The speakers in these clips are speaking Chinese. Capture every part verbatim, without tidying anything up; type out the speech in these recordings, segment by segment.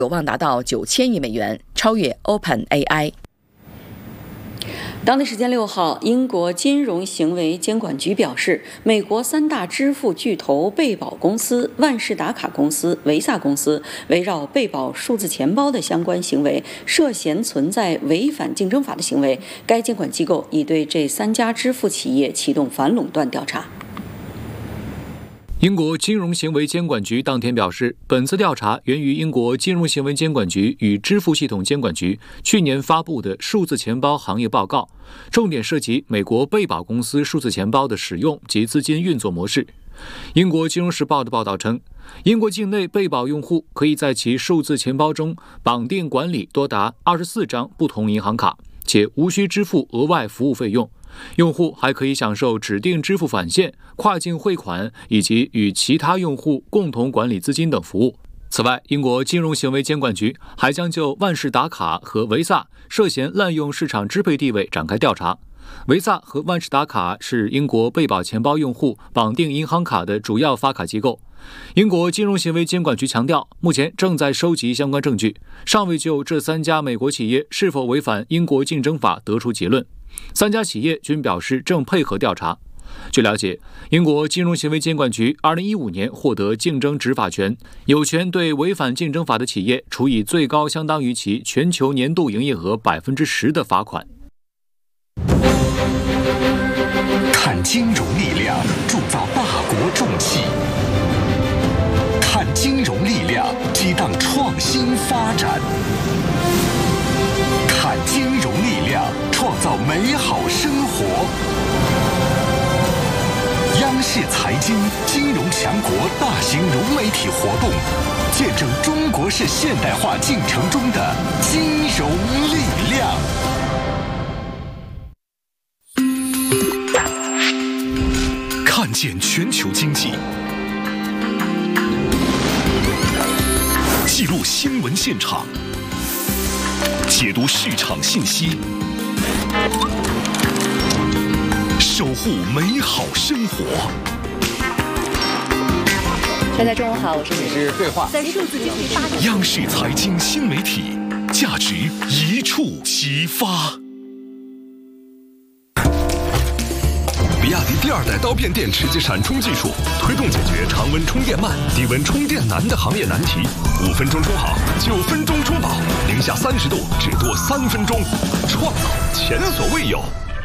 有望达到九千亿美元，超越 OpenAI。 当地时间六号，英国金融行为监管局表示，美国三大支付巨头贝宝公司、万事达卡公司、维萨公司围绕贝宝数字钱包的相关行为涉嫌存在违反竞争法的行为，该监管机构已对这三家支付企业启动反垄断调查。 英国金融行为监管局当天表示，本次调查源于英国金融行为监管局与支付系统监管局去年发布的数字钱包行业报告，重点涉及美国贝宝公司数字钱包的使用及资金运作模式。英国金融时报的报道称，英国境内贝宝用户可以在其数字钱包中绑定管理多达二十四张不同银行卡，且无需支付额外服务费用。用户还可以享受指定支付返现、跨境汇款以及与其他用户共同管理资金等服务。此外，英国金融行为监管局还将就万事达卡和维萨涉嫌滥用市场支配地位展开调查。维萨和万事达卡是英国贝宝钱包用户绑定银行卡的主要发卡机构。英国金融行为监管局强调，目前正在收集相关证据，尚未就这三家美国企业是否违反英国竞争法得出结论。三家企业均表示正配合调查。据了解，英国金融行为监管局二零一五年获得竞争执法权，有权对违反竞争法的企业处以最高相当于其全球年度营业额百分之十的罚款。 看金融力量铸造大国重器，看金融力量激荡创新发展，看金融力量创造美好生活。央视财经金融强国大型融媒体活动，见证中国式现代化进程中的金融力量。看见全球经济，记录新闻现场，解读市场信息，守护美好生活。 大家中午好，我是你是对话， 在数字经济发展。 央视财经新媒体，价值一触即发。比亚迪第二代刀片电池及闪充技术，推动解决常温充电慢、低温充电难的行业难题。五分钟充好，九分钟充饱，零下三十度只多三分钟，创造前所未有。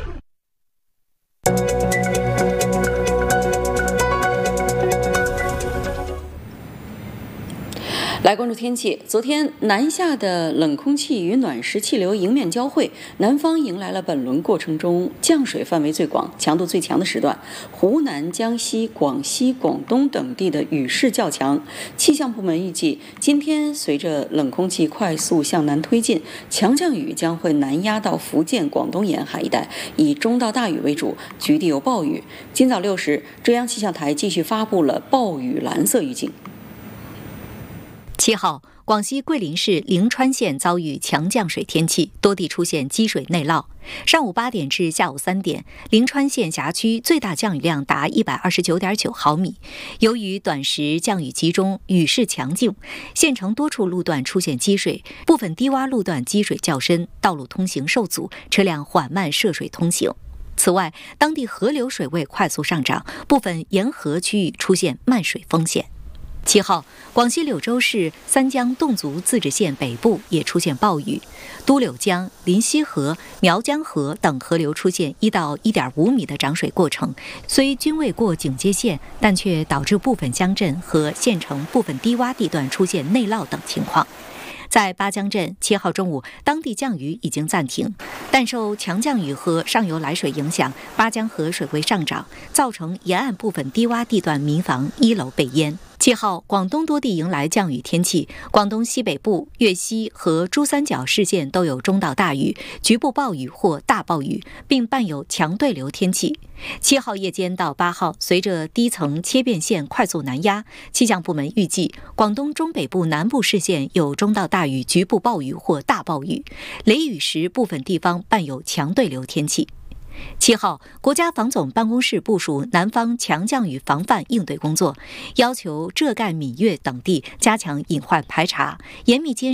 来关注天气。昨天南下的冷空气与暖湿气流迎面交汇，南方迎来了本轮过程中降水范围最广、强度最强的时段。湖南、江西、广西、广东等地的雨势较强。气象部门预计，今天随着冷空气快速向南推进，强降雨将会南压到福建、广东沿海一带，以中到大雨为主，局地有暴雨。今早六时，中央气象台继续发布了暴雨蓝色预警。 七号，广西桂林市灵川县遭遇强降水天气，多地出现积水内涝。上午八点至下午三点，灵川县辖区最大降雨量达一百二十九点九毫米。由于短时降雨集中，雨势强劲，县城多处路段出现积水，部分低洼路段积水较深，道路通行受阻，车辆缓慢涉水通行。此外，当地河流水位快速上涨，部分沿河区域出现漫水风险。七号，广西柳州市三江侗族自治县北部也出现暴雨，都柳江、临溪河、苗江河等河流出现一到一点五米的涨水过程，虽均未过警戒线，但却导致部分乡镇和县城部分低洼地段出现内涝等情况。在巴江镇，七号中午，当地降雨已经暂停，但受强降雨和上游来水影响，巴江河水位上涨，造成沿岸部分低洼地段民房一楼被淹。七号，广东多地迎来降雨天气，广东西北部、粤西和珠三角市县都有中到大雨、局部暴雨或大暴雨，并伴有强对流天气。七号夜间到八号，随着低层切变线快速南压，气象部门预计广东中北部南部市县有中到大雨、局部暴雨或大暴雨，雷雨时部分地方伴有强对流天气。七号，国家防总办公室部署南方强降雨防范应对工作，要求浙赣闽粤等地加强隐患排查，严密监